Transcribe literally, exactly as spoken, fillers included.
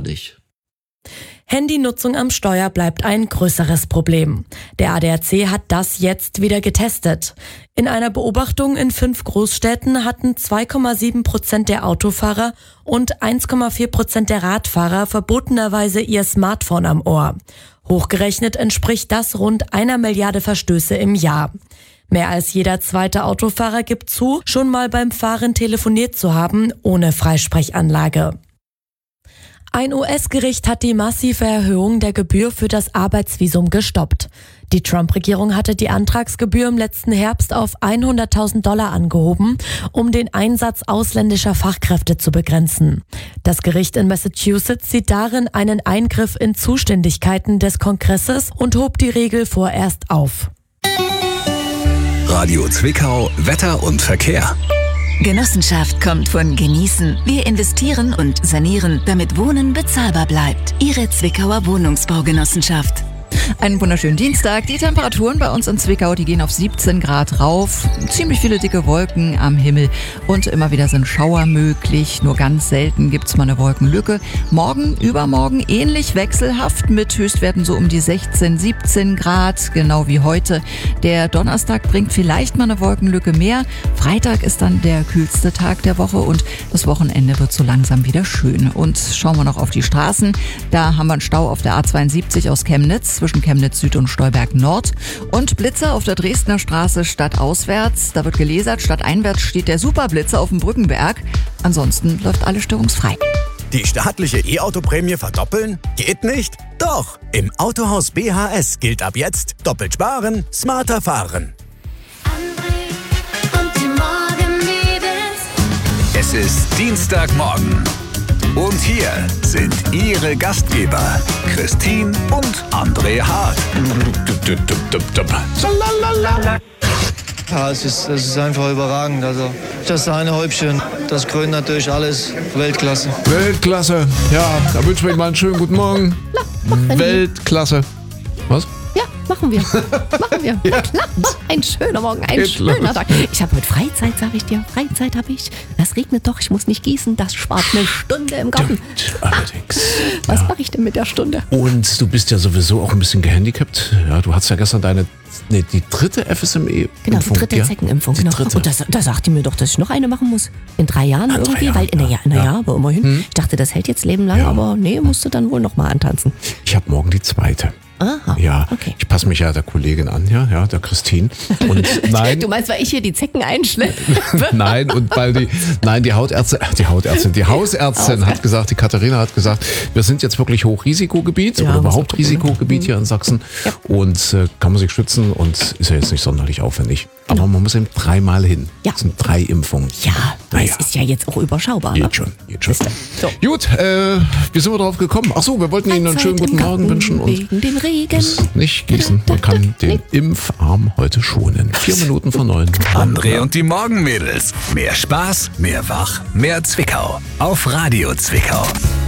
dich. Handynutzung am Steuer bleibt ein größeres Problem. Der A D A C hat das jetzt wieder getestet. In einer Beobachtung in fünf Großstädten hatten zwei Komma sieben Prozent der Autofahrer und eins Komma vier Prozent der Radfahrer verbotenerweise ihr Smartphone am Ohr. Hochgerechnet entspricht das rund einer Milliarde Verstöße im Jahr. Mehr als jeder zweite Autofahrer gibt zu, schon mal beim Fahren telefoniert zu haben, ohne Freisprechanlage. Ein U S-Gericht hat die massive Erhöhung der Gebühr für das Arbeitsvisum gestoppt. Die Trump-Regierung hatte die Antragsgebühr im letzten Herbst auf hunderttausend Dollar angehoben, um den Einsatz ausländischer Fachkräfte zu begrenzen. Das Gericht in Massachusetts sieht darin einen Eingriff in Zuständigkeiten des Kongresses und hob die Regel vorerst auf. Radio Zwickau, Wetter und Verkehr. Genossenschaft kommt von genießen. Wir investieren und sanieren, damit Wohnen bezahlbar bleibt. Ihre Zwickauer Wohnungsbaugenossenschaft. Einen wunderschönen Dienstag. Die Temperaturen bei uns in Zwickau, die gehen auf siebzehn Grad rauf. Ziemlich viele dicke Wolken am Himmel und immer wieder sind Schauer möglich. Nur ganz selten gibt's mal eine Wolkenlücke. Morgen, übermorgen ähnlich wechselhaft mit Höchstwerten so um die sechzehn, siebzehn Grad, genau wie heute. Der Donnerstag bringt vielleicht mal eine Wolkenlücke mehr. Freitag ist dann der kühlste Tag der Woche und das Wochenende wird so langsam wieder schön. Und schauen wir noch auf die Straßen. Da haben wir einen Stau auf der A zweiundsiebzig aus Chemnitz zwischen Chemnitz Süd und Stolberg Nord und Blitzer auf der Dresdner Straße stadtauswärts. Da wird gelasert, stadteinwärts steht der Superblitzer auf dem Brückenberg. Ansonsten läuft alles störungsfrei. Die staatliche E-Auto-Prämie verdoppeln? Geht nicht? Doch! Im Autohaus B H S gilt ab jetzt doppelt sparen, smarter fahren. André und die Morgenmädels. Es ist Dienstagmorgen. Und hier sind Ihre Gastgeber, Christine und André Hart. Ja, es ist, es ist einfach überragend. Also das eine Häubchen, das krönt natürlich alles Weltklasse. Weltklasse. Ja, da wünschen wir Ihnen mal einen schönen guten Morgen. Na, Weltklasse. Was? Ja, machen wir. Machen wir. Ja. Klar. Ein schöner Morgen, ein Geht schöner los. Tag. Ich habe heute Freizeit, sage ich dir. Freizeit habe ich. Das regnet doch, ich muss nicht gießen. Das spart eine Stunde im Garten. Stimmt, allerdings. Was Ja. mache ich denn mit der Stunde? Und du bist ja sowieso auch ein bisschen gehandicapt. Ja, du hattest ja gestern deine, nee, die dritte F S M E-Impfung. Genau, die dritte ja? Zeckenimpfung. Die Genau. dritte. Und das, da sagt die mir doch, dass ich noch eine machen muss. In drei Jahren Ah, drei irgendwie. Jahren, weil, naja, ja. naja, Ja. aber immerhin. Hm. Ich dachte, das hält jetzt Leben lang, Ja. aber nee, musste dann wohl noch mal antanzen. Ich habe morgen die zweite. Aha, Ja, okay. ich passe mich ja der Kollegin an, ja, ja, der Christine. Und nein, Du meinst, weil ich hier die Zecken einschleppe? nein, und weil die, nein, die Hautärztin, die Hautärztin, die Hausärztin hat gesagt, die Katharina hat gesagt, wir sind jetzt wirklich Hochrisikogebiet Ja, oder was überhaupt auch immer, ne? Risikogebiet hier in Sachsen Ja. und äh, kann man sich schützen und ist ja jetzt nicht sonderlich aufwendig. Aber man muss eben dreimal hin. Ja. Das sind drei Impfungen. Ja, Naja. das ist ja jetzt auch überschaubar. Ne? Geht schon, geht schon. So. Gut, äh, wie sind wir drauf gekommen? Ach so, wir wollten Ihnen einen schönen Freizeit guten im Morgen Garten wünschen und wegen dem Regen. muss nicht gießen. Man kann den Impfarm heute schonen. Vier Minuten vor neun. André und die Morgenmädels. Mehr Spaß, mehr Wach, mehr Zwickau. Auf Radio Zwickau.